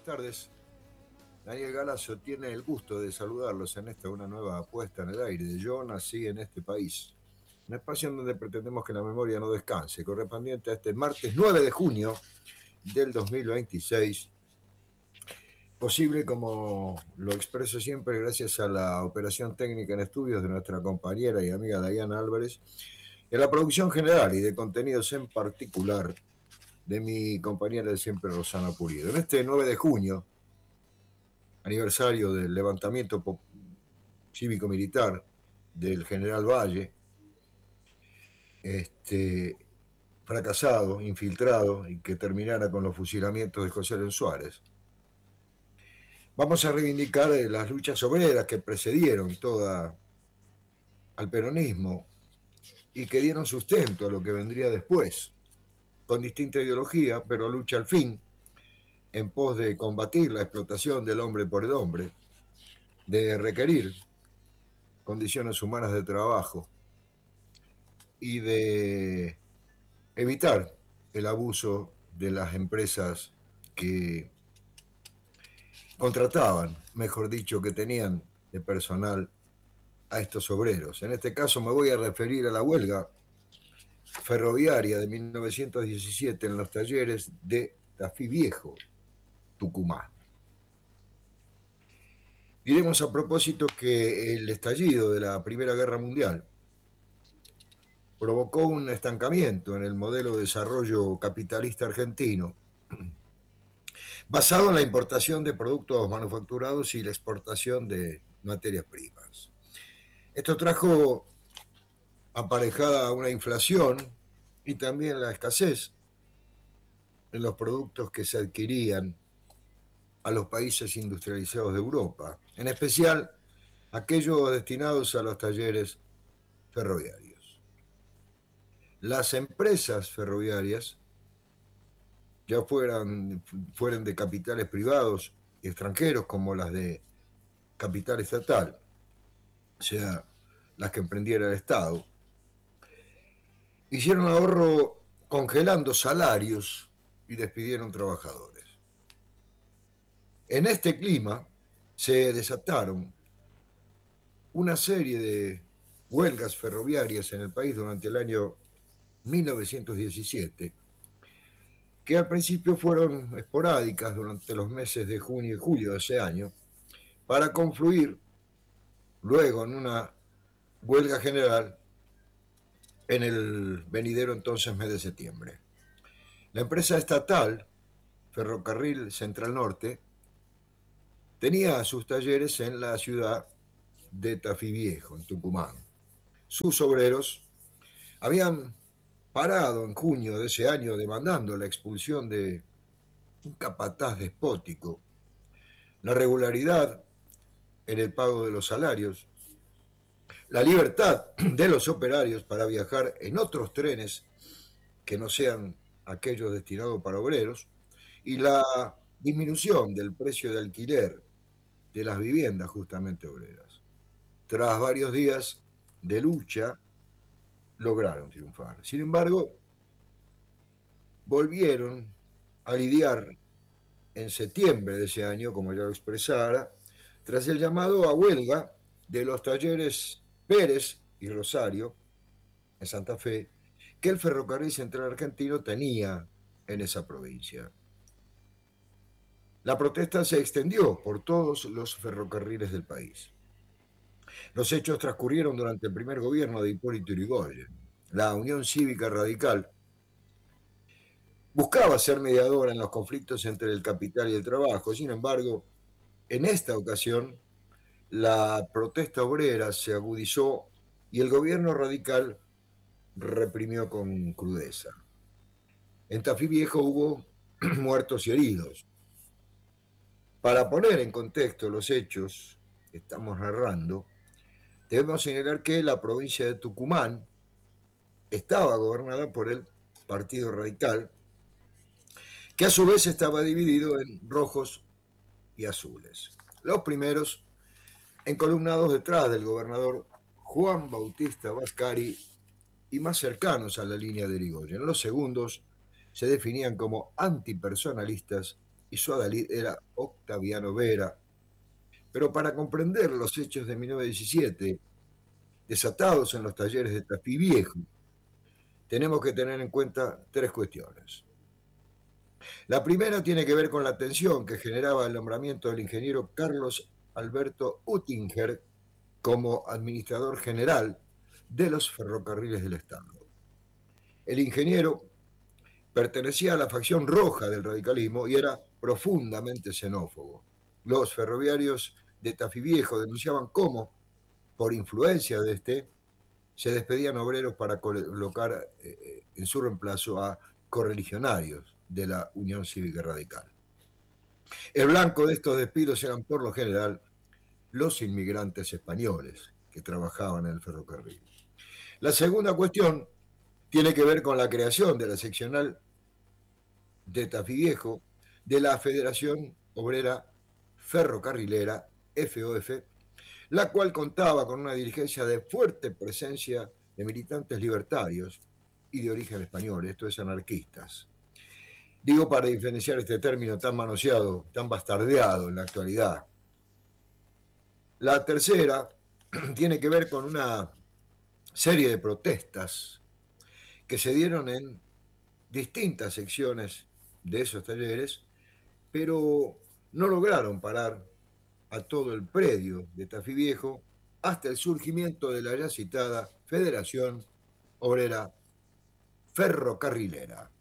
tardes. Daniel Galazo tiene el gusto de saludarlos en esta una nueva apuesta en el aire de Yo nací en este país. Un espacio en donde pretendemos que la memoria no descanse, correspondiente a este martes 9 de junio del 2026. Posible, como lo expreso siempre, gracias a la operación técnica en estudios de nuestra compañera y amiga Dayana Álvarez, y a la producción general y de contenidos en particular de mi compañera de siempre, Rosana Pulido. En este 9 de junio, aniversario del levantamiento cívico-militar del general Valle, fracasado, infiltrado y que terminara con los fusilamientos de José León Suárez. Vamos a reivindicar las luchas obreras que precedieron toda al peronismo y que dieron sustento a lo que vendría después, con distinta ideología, pero lucha al fin en pos de combatir la explotación del hombre por el hombre, de requerir condiciones humanas de trabajo y de evitar el abuso de las empresas que contrataban, mejor dicho, que tenían de personal a estos obreros. En este caso me voy a referir a la huelga ferroviaria de 1917 en los talleres de Tafí Viejo, Tucumán. Diremos a propósito que el estallido de la Primera Guerra Mundial provocó un estancamiento en el modelo de desarrollo capitalista argentino, basado en la importación de productos manufacturados y la exportación de materias primas. Esto trajo aparejada una inflación y también la escasez en los productos que se adquirían a los países industrializados de Europa, en especial aquellos destinados a los talleres ferroviarios. Las empresas ferroviarias, ya fueran de capitales privados y extranjeros como las de capital estatal, o sea, las que emprendiera el Estado, hicieron ahorro congelando salarios y despidieron trabajadores. En este clima se desataron una serie de huelgas ferroviarias en el país durante el año 1917, que al principio fueron esporádicas durante los meses de junio y julio de ese año, para confluir luego en una huelga general en el venidero entonces mes de septiembre. La empresa estatal Ferrocarril Central Norte tenía sus talleres en la ciudad de Tafí Viejo, en Tucumán. Sus obreros habían parado en junio de ese año demandando la expulsión de un capataz despótico, la regularidad en el pago de los salarios, la libertad de los operarios para viajar en otros trenes que no sean aquellos destinados para obreros, y la disminución del precio de alquiler de las viviendas justamente obreras. Tras varios días de lucha, lograron triunfar. Sin embargo, volvieron a lidiar en septiembre de ese año, como ya lo expresara, tras el llamado a huelga de los talleres Pérez y Rosario, en Santa Fe, que el Ferrocarril Central Argentino tenía en esa provincia. La protesta se extendió por todos los ferrocarriles del país. Los hechos transcurrieron durante el primer gobierno de Hipólito Yrigoyen. La Unión Cívica Radical buscaba ser mediadora en los conflictos entre el capital y el trabajo. Sin embargo, en esta ocasión, la protesta obrera se agudizó y el gobierno radical reprimió con crudeza. En Tafí Viejo hubo muertos y heridos. Para poner en contexto los hechos que estamos narrando, debemos señalar que la provincia de Tucumán estaba gobernada por el Partido Radical, que a su vez estaba dividido en rojos y azules. Los primeros encolumnados detrás del gobernador Juan Bautista Vascari y más cercanos a la línea de Yrigoyen. Los segundos se definían como antipersonalistas y su adalid era Octaviano Vera. Pero para comprender los hechos de 1917, desatados en los talleres de Tafí Viejo, tenemos que tener en cuenta tres cuestiones. La primera tiene que ver con la tensión que generaba el nombramiento del ingeniero Carlos Alberto Uttinger como administrador general de los ferrocarriles del Estado. El ingeniero pertenecía a la facción roja del radicalismo y era profundamente xenófobo. Los ferroviarios de Tafí Viejo denunciaban cómo, por influencia de este, se despedían obreros para colocar en su reemplazo a correligionarios de la Unión Cívica Radical. El blanco de estos despidos eran por lo general los inmigrantes españoles que trabajaban en el ferrocarril. La segunda cuestión tiene que ver con la creación de la seccional de Tafí Viejo de la Federación Obrera Ferrocarrilera, FOF, la cual contaba con una dirigencia de fuerte presencia de militantes libertarios y de origen español, esto es anarquistas. Digo para diferenciar este término tan manoseado, tan bastardeado en la actualidad. La tercera tiene que ver con una serie de protestas que se dieron en distintas secciones de esos talleres, pero no lograron parar a todo el predio de Tafí Viejo hasta el surgimiento de la ya citada Federación Obrera Ferrocarrilera.